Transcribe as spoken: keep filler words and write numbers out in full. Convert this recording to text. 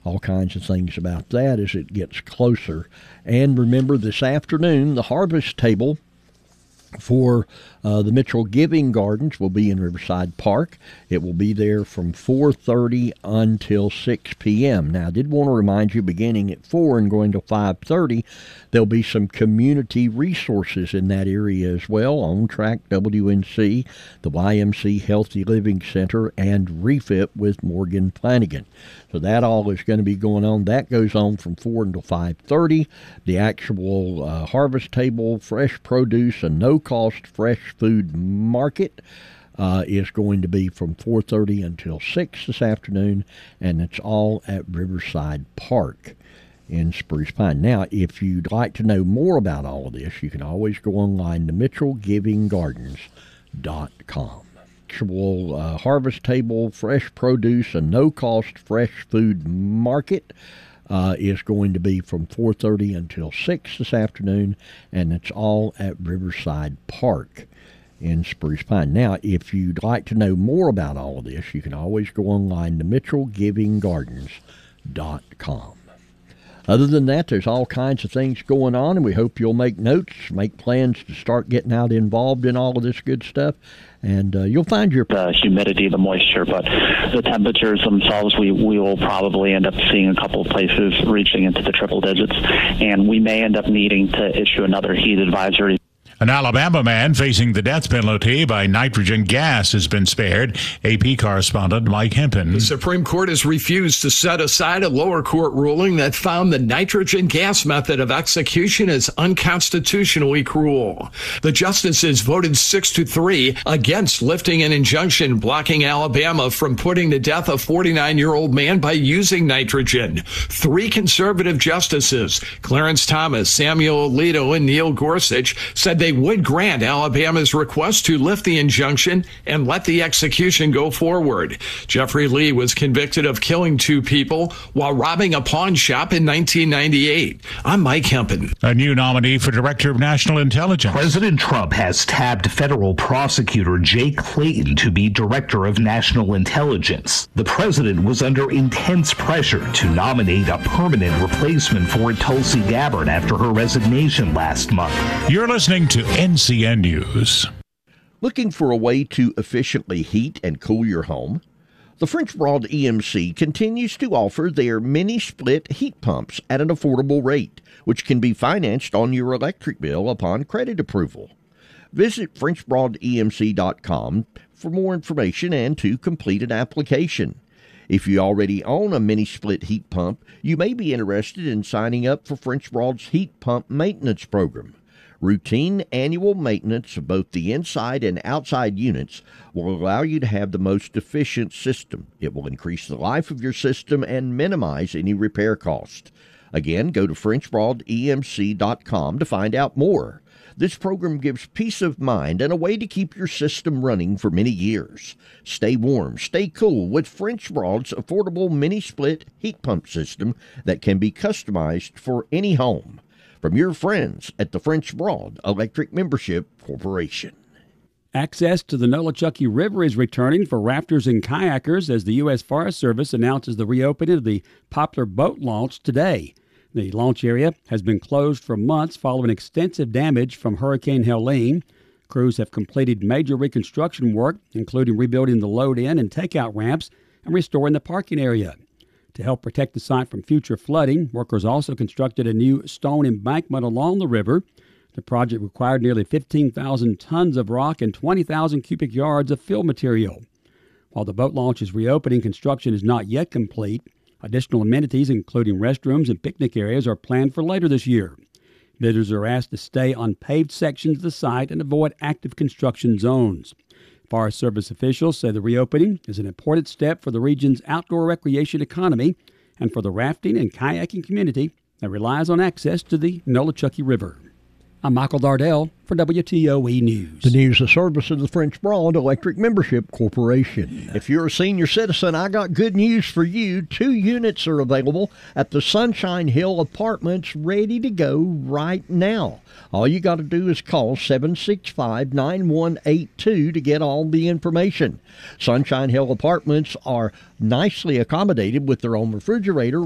all kinds of things about that as it gets closer. And remember, this afternoon, the harvest table for uh, the Mitchell Giving Gardens will be in Riverside Park. It will be there from four thirty until six p.m. Now, I did want to remind you, beginning at four and going to five thirty, there'll be some community resources in that area as well. On Track W N C, the Y M C Healthy Living Center, and Refit with Morgan Flanagan. So that all is going to be going on. That goes on from four until five thirty. The actual uh, harvest table, fresh produce, and no-cost fresh food market uh, is going to be from four thirty until six this afternoon, and it's all at Riverside Park in Spruce Pine. Now, if you'd like to know more about all of this, you can always go online to mitchell giving gardens dot com. Actual uh, harvest table, fresh produce, and no-cost fresh food market uh, is going to be from four thirty until six this afternoon, and it's all at Riverside Park in Spruce Pine. Now, if you'd like to know more about all of this, you can always go online to mitchell giving gardens dot com. Other than that, there's all kinds of things going on, and we hope you'll make notes, make plans to start getting out involved in all of this good stuff, and uh, you'll find your... The humidity, the moisture, but the temperatures themselves, we, we will probably end up seeing a couple of places reaching into the triple digits, and we may end up needing to issue another heat advisory. An Alabama man facing the death penalty by nitrogen gas has been spared. A P correspondent Mike Hempen. The Supreme Court has refused to set aside a lower court ruling that found the nitrogen gas method of execution as unconstitutionally cruel. The justices voted six to three against lifting an injunction blocking Alabama from putting to death a forty-nine-year-old man by using nitrogen. Three conservative justices, Clarence Thomas, Samuel Alito, and Neil Gorsuch, said they They would grant Alabama's request to lift the injunction and let the execution go forward. Jeffrey Lee was convicted of killing two people while robbing a pawn shop in nineteen ninety-eight. I'm Mike Hempen. A new nominee for Director of National Intelligence. President Trump has tabbed federal prosecutor Jay Clayton to be Director of National Intelligence. The president was under intense pressure to nominate a permanent replacement for Tulsi Gabbard after her resignation last month. You're listening to N C N News. Looking for a way to efficiently heat and cool your home? The French Broad E M C continues to offer their mini-split heat pumps at an affordable rate, which can be financed on your electric bill upon credit approval. Visit french broad e m c dot com for more information and to complete an application. If you already own a mini-split heat pump, you may be interested in signing up for French Broad's heat pump maintenance program. Routine annual maintenance of both the inside and outside units will allow you to have the most efficient system. It will increase the life of your system and minimize any repair cost. Again, go to french broad e m c dot com to find out more. This program gives peace of mind and a way to keep your system running for many years. Stay warm, stay cool with French Broad's affordable mini-split heat pump system that can be customized for any home. From your friends at the French Broad Electric Membership Corporation. Access to the Nolichucky River is returning for rafters and kayakers as the U S Forest Service announces the reopening of the Poplar boat launch today. The launch area has been closed for months following extensive damage from Hurricane Helene. Crews have completed major reconstruction work, including rebuilding the load-in and takeout ramps and restoring the parking area. To help protect the site from future flooding, workers also constructed a new stone embankment along the river. The project required nearly fifteen thousand tons of rock and twenty thousand cubic yards of fill material. While the boat launch is reopening, construction is not yet complete. Additional amenities, including restrooms and picnic areas, are planned for later this year. Visitors are asked to stay on paved sections of the site and avoid active construction zones. Forest Service officials say the reopening is an important step for the region's outdoor recreation economy and for the rafting and kayaking community that relies on access to the Nolichucky River. I'm Michael Dardell for W T O E News. The news of service of the French Broad Electric Membership Corporation. If you're a senior citizen, I got good news for you. Two units are available at the Sunshine Hill Apartments, ready to go right now. All you got to do is call seven six five, nine one eight two to get all the information. Sunshine Hill Apartments are nicely accommodated with their own refrigerator,